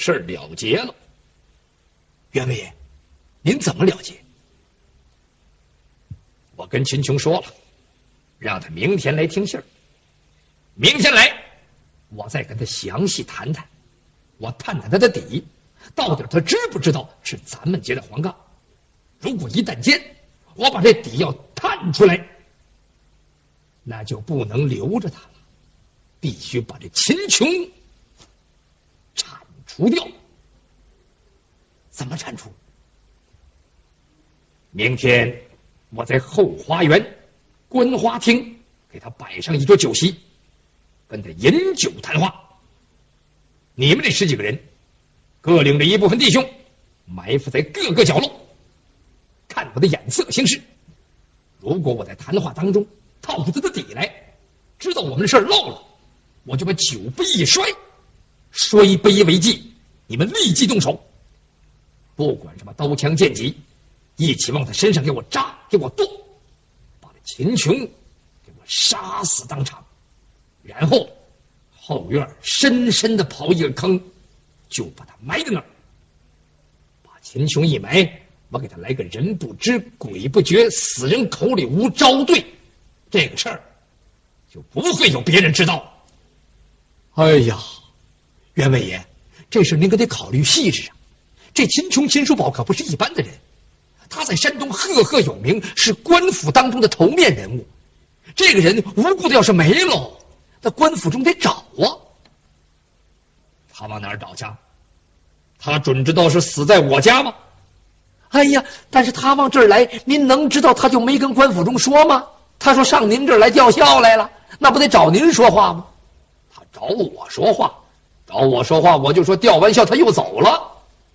事了结了。 袁伟爷，您怎么了结？ 我跟秦琼说了，让他明天来听信儿。明天来，我再跟他详细谈谈，我探探他的底，到底他知不知道是咱们结的黄杠？如果一旦结，我把这底要探出来，那就不能留着他了，必须把这秦琼铲除掉。 怎么铲除？ 明天我在后花园观花厅给他摆上一桌酒席，跟他饮酒谈话。你们这10几个人，各领着一部分弟兄，埋伏在各个角落，看我的眼色行事。如果我在谈话当中套出他的底来，知道我们的事漏了，我就把酒杯一摔，摔杯为记，你们立即动手，不管什么刀枪剑戟，一起往他身上给我扎，给我剁，把这秦琼给我杀死当场，然后后院深深的刨一个坑，就把他埋在那儿。把秦琼一埋，我给他来个人不知鬼不觉，死人口里无招对，这个事儿就不会有别人知道。 哎呀，袁伟爷，这事您可得考虑细致啊！这秦琼秦叔宝可不是一般的人，他在山东赫赫有名，是官府当中的头面人物。这个人无故的要是没了，那官府中得找啊。 他往哪儿找去？他准知道是死在我家吗？ 哎呀，但是他往这儿来，您能知道他就没跟官府中说吗？他说上您这儿来吊孝来了，那不得找您说话吗？ 他找我说话，我就说吊完孝他又走了。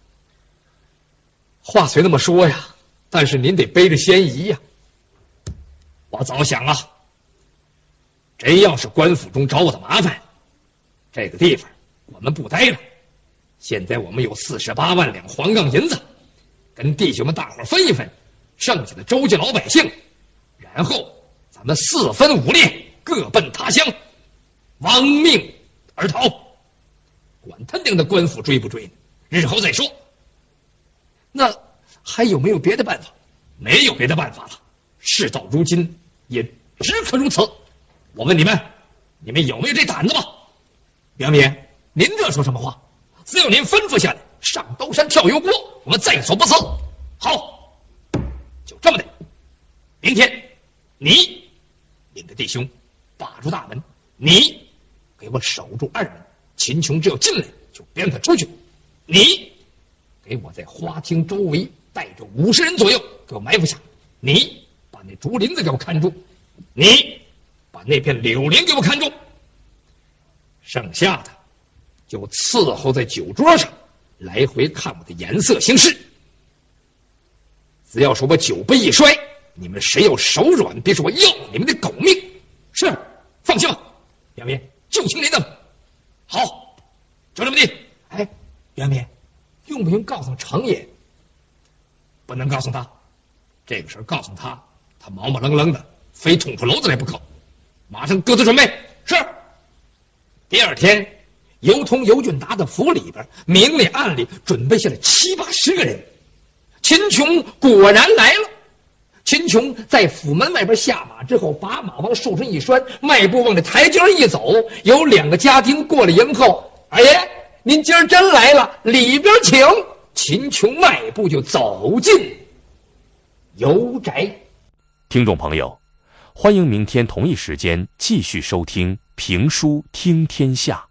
话虽那么说呀，但是您得背着先疑呀。我早想了，真要是官府中找我的麻烦，这个地方我们不待了。现在我们有48万两黄杠银子，跟弟兄们大伙分一分，剩下的周家老百姓，然后咱们4分5裂，各奔他乡，亡命而逃。管他娘的官府追不追呢，日后再说。 那还有没有别的办法？ 没有别的办法了，事到如今也只可如此。我问你们，你们有没有这胆子吧？ 袁爷，您这说什么话？ 只要您吩咐下来，上刀山跳油锅，我们在所不辞。好，就这么的。明天你领着弟兄把住大门，你给我守住2门，秦琼只要进来就别让他出去。你给我在花厅周围带着50人左右给我埋伏下，你把那竹林子给我看住，你把那片柳林给我看住，剩下的就伺候在酒桌上，来回看我的颜色行事。只要是我酒杯一摔，你们谁要手软，别说我要你们的狗命。是，放心吧，杨明，就听您的。好，就这么地。 哎，袁明，用不用告诉程爷？ 不能告诉他，这个事儿告诉他，他毛毛愣愣的，非捅出篓子来不可。马上各自准备。是。第2天，尤通、尤俊达的府里边，明里暗里准备下来7、80个人。秦琼果然来了。秦琼在府门外边下马之后，把马往树上一拴，迈步往这台阶一走，有2个家丁过来迎候。二爷，您今儿真来了，里边请。秦琼迈步就走进游宅。 听众朋友，欢迎明天同一时间继续收听评书听天下。